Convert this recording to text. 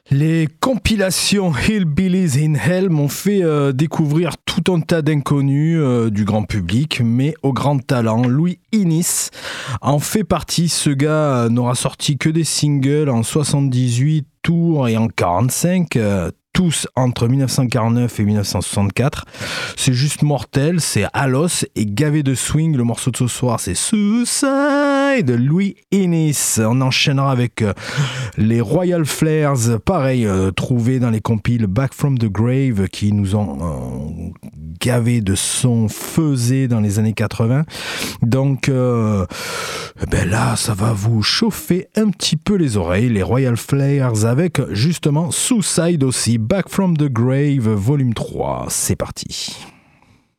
Les compilations Hillbillies in Hell m'ont fait découvrir tout un tas d'inconnus du grand public, mais au grand talent. Louis Innis en fait partie. Ce gars n'aura sorti que des singles en 78 tours et en 45 tous entre 1949 et 1964. C'est juste mortel, c'est à l'os et gavé de swing. Le morceau de ce soir, c'est Suicide de Louis Innis. On enchaînera avec les Royal Flares, pareil, trouvés dans les compiles Back from the Grave, qui nous ont gavé de sons faisés dans les années 80. Donc là, ça va vous chauffer un petit peu les oreilles. Les Royal Flares avec justement Suicide aussi. Back from the Grave, volume 3. C'est parti.